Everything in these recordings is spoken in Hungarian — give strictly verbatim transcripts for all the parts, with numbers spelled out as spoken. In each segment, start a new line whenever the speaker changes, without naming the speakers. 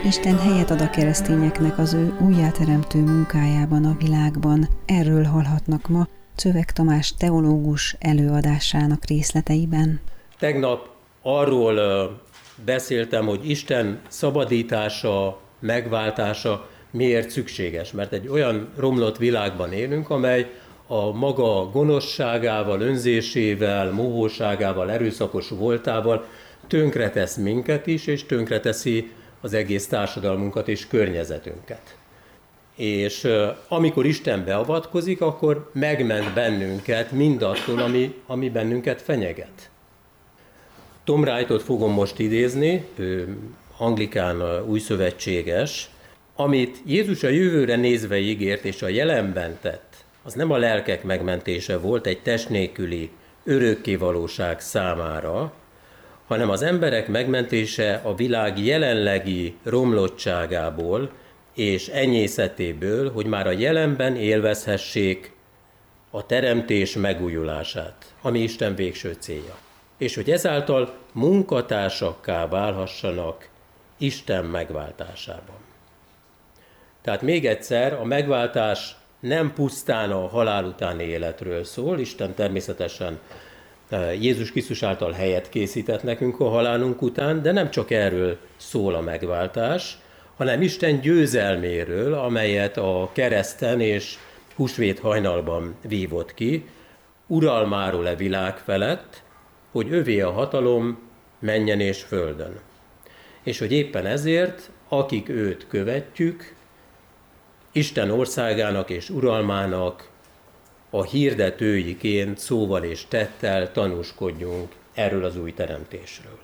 Isten helyet ad a keresztényeknek az ő újjáteremtő munkájában a világban. Erről hallhatnak ma Czövek Tamás teológus előadásának részleteiben.
Tegnap arról beszéltem, hogy Isten szabadítása, megváltása miért szükséges, mert egy olyan romlott világban élünk, amely a maga gonoszságával, önzésével, mohóságával, erőszakos voltával tönkretesz minket is, és tönkreteszi az egész társadalmunkat és környezetünket. És amikor Isten beavatkozik, akkor megment bennünket mindattól, ami, ami bennünket fenyeget. Tom Wrightot fogom most idézni, ő anglikán újszövetséges, amit Jézus a jövőre nézve ígért és a jelenben tett, az nem a lelkek megmentése volt egy test nélküli örökkévalóság számára, hanem az emberek megmentése a világ jelenlegi romlottságából és enyészetéből, hogy már a jelenben élvezhessék a teremtés megújulását, ami Isten végső célja. És hogy ezáltal munkatársakká válhassanak Isten megváltásában. Tehát még egyszer, a megváltás nem pusztán a halál utáni életről szól, Isten természetesen Jézus Krisztus által helyet készített nekünk a halálunk után, de nem csak erről szól a megváltás, hanem Isten győzelméről, amelyet a kereszten és húsvét hajnalban vívott ki, uralmáról e világ felett, hogy övé a hatalom mennyen és földön. És hogy éppen ezért, akik őt követjük, Isten országának és uralmának a hirdetőiként szóval és tettel tanúskodjunk erről az új teremtésről.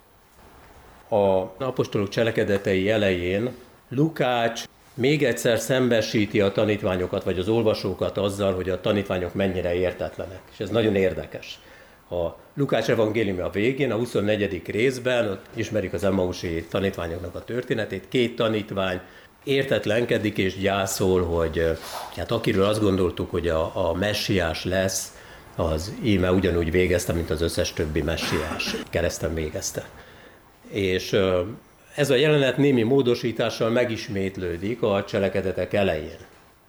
A apostolok cselekedetei elején Lukács még egyszer szembesíti a tanítványokat, vagy az olvasókat azzal, hogy a tanítványok mennyire értetlenek. És ez nagyon érdekes. A Lukács evangélium a végén, a huszonnegyedik részben, ott ismerik az Emmausi tanítványoknak a történetét, két tanítvány értetlenkedik és gyászol, hogy hát akiről azt gondoltuk, hogy a, a messiás lesz, az íme ugyanúgy végezte, mint az összes többi messiás. Kereszten végezte. És ez a jelenet némi módosítással megismétlődik a cselekedetek elején.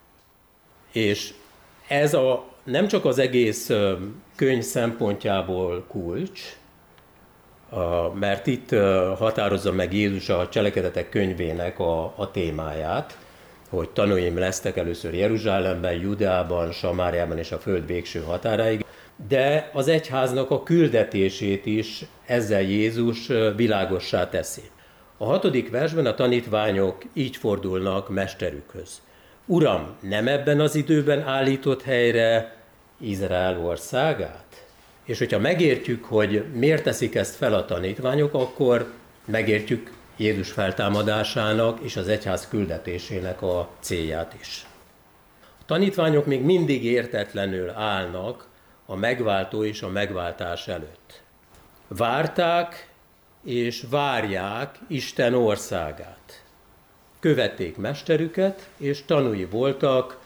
És ez a, nem csak az egész könyv szempontjából kulcs, mert itt határozza meg Jézus a cselekedetek könyvének a, a témáját, hogy tanúim lesztek először Jeruzsálemben, Judeában, Samáriában és a föld végső határáig, de az egyháznak a küldetését is ezzel Jézus világossá teszi. A hatodik versben a tanítványok így fordulnak mesterükhöz. Uram, nem ebben az időben állított helyre Izrael országát? És hogyha megértjük, hogy miért teszik ezt fel a tanítványok, akkor megértjük Jézus feltámadásának és az egyház küldetésének a célját is. A tanítványok még mindig értetlenül állnak a megváltó és a megváltás előtt. Várták és várják Isten országát. Követték mesterüket, és tanúi voltak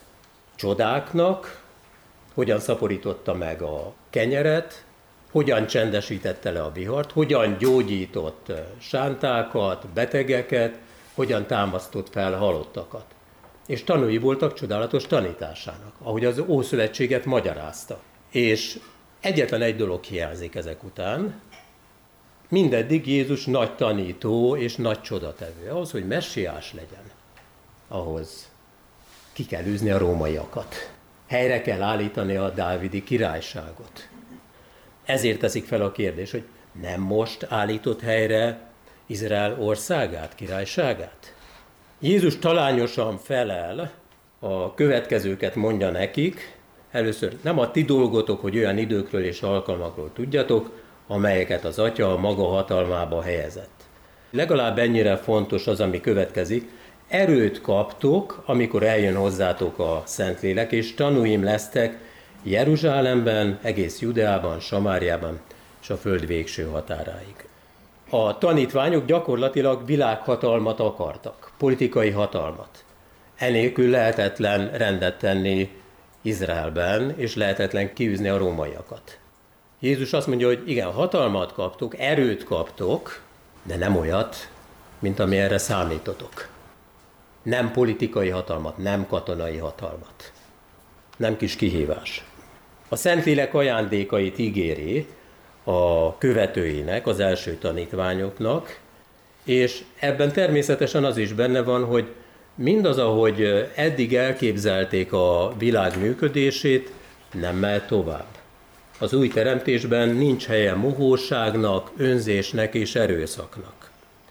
csodáknak, hogyan szaporította meg a kenyeret, hogyan csendesítette le a vihart, hogyan gyógyított sántákat, betegeket, hogyan támasztott fel halottakat. És tanúi voltak csodálatos tanításának, ahogy az Ószövetséget magyarázta. És egyetlen egy dolog hiányzik ezek után, mindeddig Jézus nagy tanító és nagy csodatevő. Ahhoz, hogy messiás legyen, ahhoz ki kell űzni a rómaiakat. Helyre kell állítani a dávidi királyságot. Ezért teszik fel a kérdést, hogy nem most állított helyre Izrael országát, királyságát? Jézus talányosan felel, a következőket mondja nekik. Először, nem a ti dolgotok, hogy olyan időkről és alkalmakról tudjatok, amelyeket az Atya a maga hatalmába helyezett. Legalább ennyire fontos az, ami következik. Erőt kaptok, amikor eljön hozzátok a Szentlélek, és tanúim lesztek Jeruzsálemben, egész Judeában, Samáriában és a föld végső határáig. A tanítványok gyakorlatilag világhatalmat akartak, politikai hatalmat. Enélkül lehetetlen rendet tenni Izraelben, és lehetetlen kiűzni a rómaiakat. Jézus azt mondja, hogy igen, hatalmat kaptok, erőt kaptok, de nem olyat, mint ami erre számítotok. Nem politikai hatalmat, nem katonai hatalmat. Nem kis kihívás. A Szentlélek ajándékait ígéri a követőinek, az első tanítványoknak, és ebben természetesen az is benne van, hogy mindaz, ahogy eddig elképzelték a világ működését, nem mehet tovább. Az új teremtésben nincs helye mohóságnak, önzésnek és erőszaknak.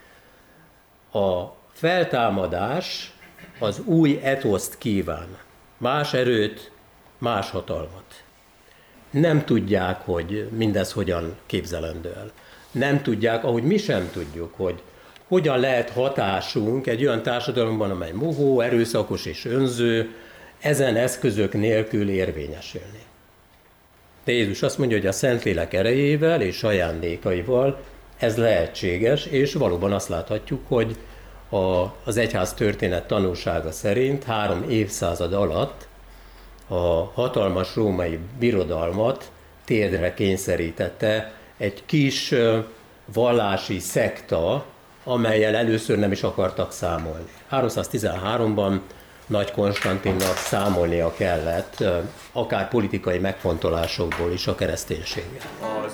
A feltámadás az új etoszt kíván, más erőt, más hatalmat. Nem tudják, hogy mindez hogyan képzelendő el. Nem tudják, ahogy mi sem tudjuk, hogy hogyan lehet hatásunk egy olyan társadalomban, amely mohó, erőszakos és önző, ezen eszközök nélkül érvényesülni. De Jézus azt mondja, hogy a Szentlélek erejével és ajándékaival ez lehetséges, és valóban azt láthatjuk, hogy a, az egyház történet tanúsága szerint három évszázad alatt a hatalmas római birodalmat térdre kényszerítette egy kis vallási szekta, amellyel először nem is akartak számolni. háromszáztizenháromban Nagy Konstantinnak számolnia kellett, akár politikai megfontolásokból is a kereszténységgel.